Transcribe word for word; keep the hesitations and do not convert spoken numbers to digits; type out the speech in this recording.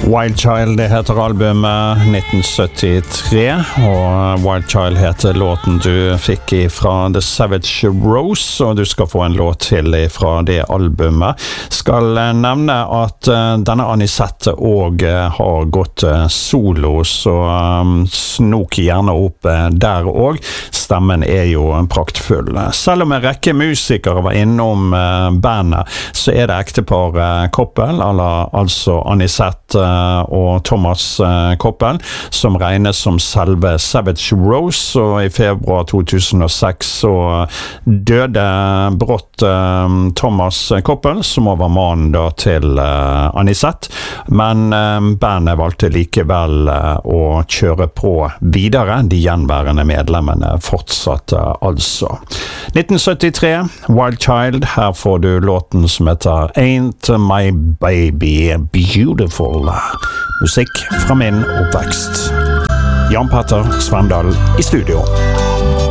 Wild Child, det heter albumet nitten syttitre, og Wild Child heter låten du fikk fra The Savage Rose, og du skal få en låt til fra det albumet. Skal nevne at denne Anisette også har gått solo, så snok gjerne opp der også. Stemmen er jo praktfull. Selv om en rekke musikere var innom bandet, så er det ektepar Koppel, eller altså Anisette og Thomas Koppel, som regnes som selve Savage Rose, og i februar to tusen og seks så døde brått Thomas Koppel, som var mannen da til Anisette, men bandet valgte likevel å kjøre på videre, de gjenværende medlemmene fortsatte altså. nitten syttitre, Wild Child, her får du låten som heter Ain't My Baby Beautiful. Musikk fra min oppvekst. Jan Petter Svendal i studio.